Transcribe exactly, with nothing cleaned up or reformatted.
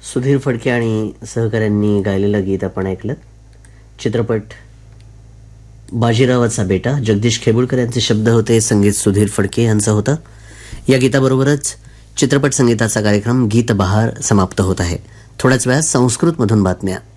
सुधीर फडके आणि सहकाऱ्यांनी गायलेलं गीत आपण ऐकलं. चित्रपट बाजीरावाचा बेटा. जगदीश खेबुळकर यांचे शब्द होते, संगीत सुधीर फडके यांचं होतं. या गीताबरोबरच चित्रपट संगीताचा कार्यक्रम गीत बहार समाप्त होत आहे. थोड्याच वेळात संस्कृतमधून बातम्या.